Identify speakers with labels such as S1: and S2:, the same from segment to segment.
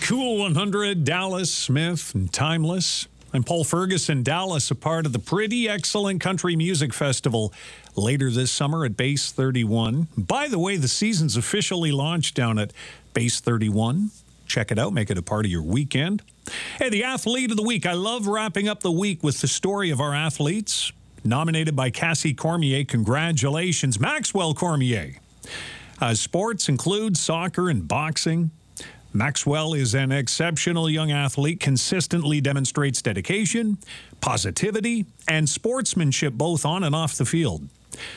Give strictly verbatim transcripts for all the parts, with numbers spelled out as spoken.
S1: Cool one hundred, Dallas, Smith, and Timeless. I'm Paul Ferguson. Dallas, a part of the Pretty Excellent Country Music Festival later this summer at Base thirty-one. By the way, the season's officially launched down at Base thirty-one. Check it out. Make it a part of your weekend. Hey, the Athlete of the Week. I love wrapping up the week with the story of our athletes. Nominated by Cassie Cormier. Congratulations, Maxwell Cormier. Uh, sports include soccer and boxing. Maxwell is an exceptional young athlete, consistently demonstrates dedication, positivity, and sportsmanship both on and off the field.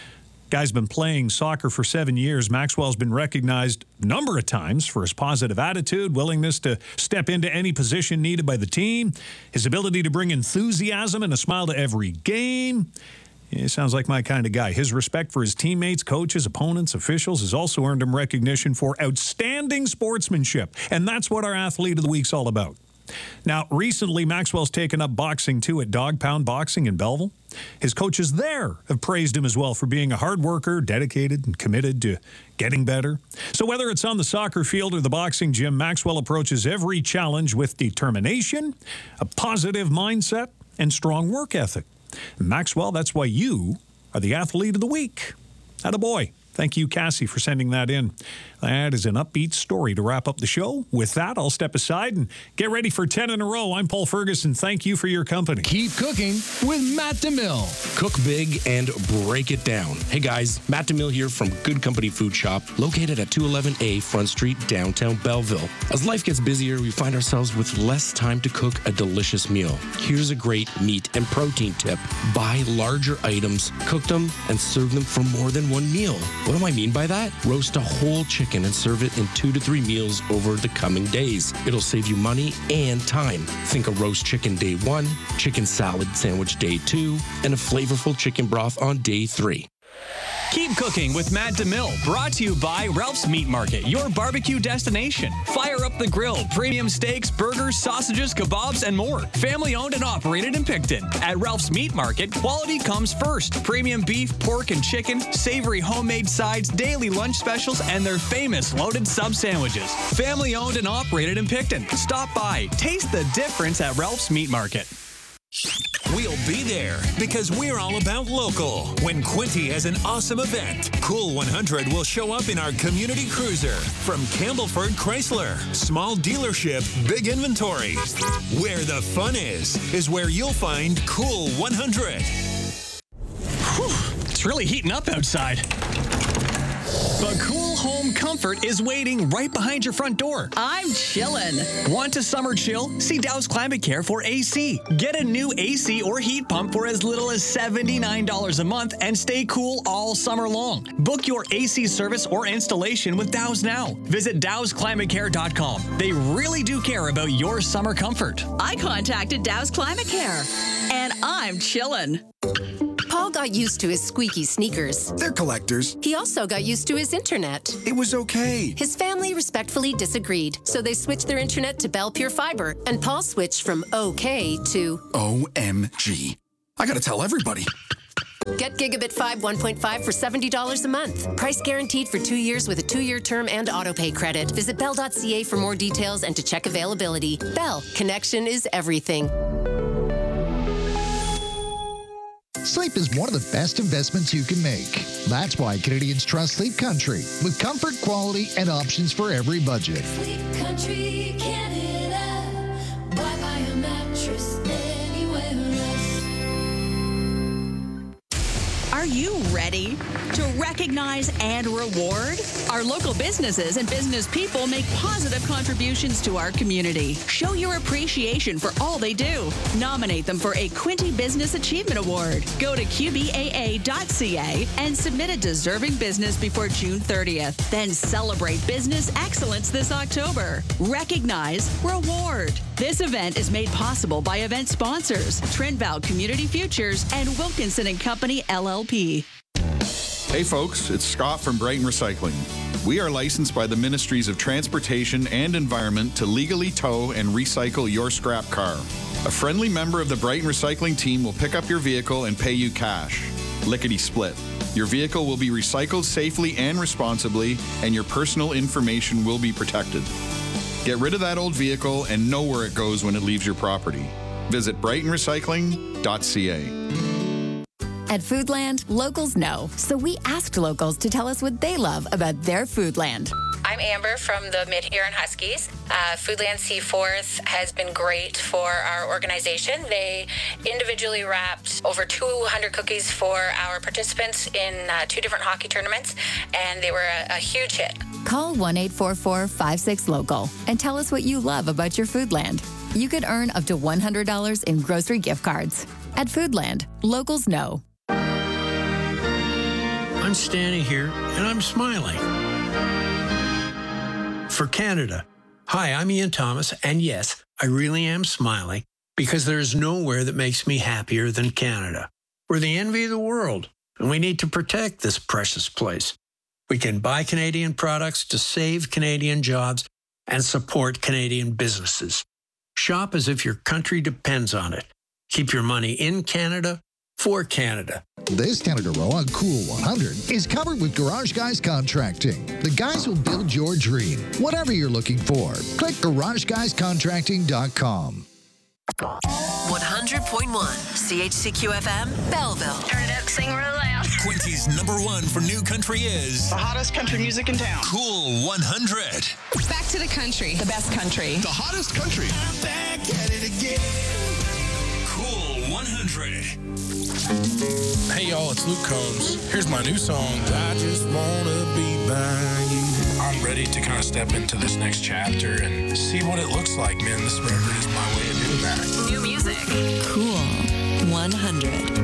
S1: Guy's been playing soccer for seven years. Maxwell's been recognized a number of times for his positive attitude, willingness to step into any position needed by the team, his ability to bring enthusiasm and a smile to every game. He sounds like my kind of guy. His respect for his teammates, coaches, opponents, officials has also earned him recognition for outstanding sportsmanship. And that's what our Athlete of the Week's all about. Now, recently, Maxwell's taken up boxing, too, at Dog Pound Boxing in Belleville. His coaches there have praised him as well for being a hard worker, dedicated, and committed to getting better. So whether it's on the soccer field or the boxing gym, Maxwell approaches every challenge with determination, a positive mindset, and strong work ethic. Maxwell, that's why you are the Athlete of the Week. Attaboy. Thank you, Cassie, for sending that in. That is an upbeat story to wrap up the show. With that, I'll step aside and get ready for ten in a row. I'm Paul Ferguson. Thank you for your company.
S2: Keep cooking with Matt DeMille.
S3: Cook big and break it down. Hey, guys. Matt DeMille here from Good Company Food Shop, located at two eleven A Front Street, downtown Belleville. As life gets busier, we find ourselves with less time to cook a delicious meal. Here's a great meat and protein tip. Buy larger items, cook them, and serve them for more than one meal. What do I mean by that? Roast a whole chicken and serve it in two to three meals over the coming days. It'll save you money and time. Think a roast chicken day one, chicken salad sandwich day two, and a flavorful chicken broth on day three.
S4: Keep cooking with Matt DeMille, brought to you by Ralph's Meat Market, your barbecue destination. Fire up the grill, premium steaks, burgers, sausages, kebabs, and more. Family owned and operated in Picton. At Ralph's Meat Market, quality comes first. Premium beef, pork, and chicken, savory homemade sides, daily lunch specials, and their famous loaded sub sandwiches. Family owned and operated in Picton. Stop by. Taste the difference at Ralph's Meat Market.
S5: We'll be there because we're all about local. When Quinte has an awesome event, Cool one hundred will show up in our community cruiser. From Campbellford Chrysler, small dealership, big inventory. Where the fun is, is where you'll find Cool one hundred.
S4: Whew, it's really heating up outside. But Cool Home Comfort is waiting right behind your front door.
S6: I'm chillin'.
S4: Want a summer chill? See Dow's Climate Care for A C. Get a new A C or heat pump for as little as seventy-nine dollars a month and stay cool all summer long. Book your A C service or installation with Dow's now. Visit Dows Climate Care dot com. They really do care about your summer comfort.
S6: I contacted Dow's Climate Care, and I'm chillin'.
S7: Paul got used to his squeaky sneakers.
S8: They're collectors.
S7: He also got used to his internet.
S8: It was okay.
S7: His family respectfully disagreed, so they switched their internet to Bell Pure Fiber, and Paul switched from okay to
S8: O M G. I gotta tell everybody.
S7: Get Gigabit five one point five for seventy dollars a month. Price guaranteed for two years with a two-year term and autopay credit. Visit bell dot c a for more details and to check availability. Bell, connection is everything.
S9: Sleep is one of the best investments you can make. That's why Canadians trust Sleep Country, with comfort, quality, and options for every budget.
S10: Sleep Country, Canada. Why buy a mattress anywhere else?
S6: Are you ready to recognize and reward? Our local businesses and business people make positive contributions to our community. Show your appreciation for all they do. Nominate them for a Quinte Business Achievement Award. Go to Q B A A dot C A and submit a deserving business before June thirtieth. Then celebrate business excellence this October. Recognize, reward. This event is made possible by event sponsors, Trindval Community Futures and Wilkinson and Company, L L P.
S11: Hey folks, it's Scott from Brighton Recycling. We are licensed by the Ministries of Transportation and Environment to legally tow and recycle your scrap car. A friendly member of the Brighton Recycling team will pick up your vehicle and pay you cash. Lickety split. Your vehicle will be recycled safely and responsibly, and your personal information will be protected. Get rid of that old vehicle and know where it goes when it leaves your property. Visit brighton recycling dot c a.
S12: At Foodland, locals know, so we asked locals to tell us what they love about their Foodland.
S13: I'm Amber from the Mid-Huron Huskies. Uh, Foodland Seaforth has been great for our organization. They individually wrapped over two hundred cookies for our participants in uh, two different hockey tournaments, and they were a, a huge hit.
S12: Call one eight four four, five six, local and tell us what you love about your Foodland. You could earn up to one hundred dollars in grocery gift cards. At Foodland, locals know.
S14: I'm standing here and I'm smiling. For Canada. Hi, I'm Ian Thomas, and yes, I really am smiling because there is nowhere that makes me happier than Canada. We're the envy of the world, and we need to protect this precious place. We can buy Canadian products to save Canadian jobs and support Canadian businesses. Shop as if your country depends on it. Keep your money in Canada for Canada.
S9: This Canada Row on Cool one hundred is covered with Garage Guys Contracting. The guys will build your dream, whatever you're looking for. Click garage guys contracting dot com.
S15: one hundred point one C H C Q F M, Belleville.
S16: Turn it up, sing real loud.
S5: Quincy's number one for new country is
S16: the hottest country music in town.
S5: Cool one hundred.
S17: Back to the country.
S16: The best country.
S18: The hottest country.
S5: I'm back at it again. Cool one hundred.
S18: Hey y'all, it's Luke Combs. Here's my new song, I Just Wanna Be By You. I'm ready to kind of step into this next chapter and see what it looks like, man. This record is my way of doing that.
S15: New music.
S17: Cool one hundred.